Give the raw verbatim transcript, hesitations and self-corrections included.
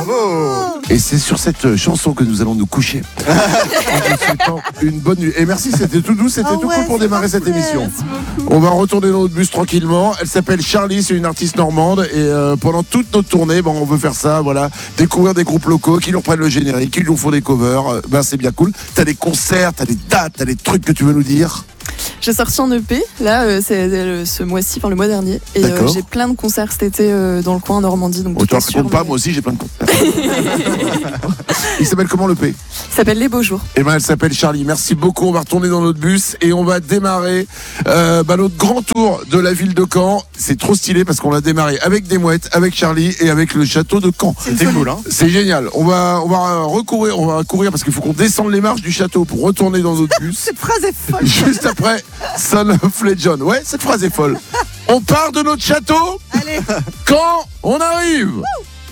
Bravo. Et c'est sur cette chanson que nous allons nous coucher. En vous souhaitant une bonne nuit. Et merci, c'était tout doux, c'était Ah tout ouais, cool pour c'est démarrer cette parfait. émission. Merci beaucoup. On va retourner dans notre bus tranquillement. Elle s'appelle Charlie, c'est une artiste normande. Et euh, pendant toute notre tournée, bon, on veut faire ça, voilà. Découvrir des groupes locaux qui nous reprennent le générique, qui nous font des covers. Euh, Ben, c'est bien cool. T'as des concerts, t'as des dates, t'as des trucs que tu veux nous dire? J'ai sorti un E P, là, euh, c'est euh, ce mois-ci, enfin le mois dernier. Et euh, D'accord. j'ai plein de concerts cet été euh, dans le coin en Normandie. Donc Oh, tout tu est en sûr, racontes pas, mais- moi aussi j'ai plein de concerts. Il s'appelle comment le P? Il s'appelle Les Beaux Jours. Eh ben, elle s'appelle Charlie. Merci beaucoup. On va retourner dans notre bus et on va démarrer euh, bah, notre grand tour de la ville de Caen. C'est trop stylé parce qu'on l'a démarré avec des mouettes, avec Charlie et avec le château de Caen. C'était cool, hein. C'est génial. On va, on va recourir, on va courir parce qu'il faut qu'on descende les marches du château pour retourner dans notre bus. Cette phrase est folle. Juste après Son of Legend. Ouais, cette phrase est folle. On part de notre château Allez. quand on arrive.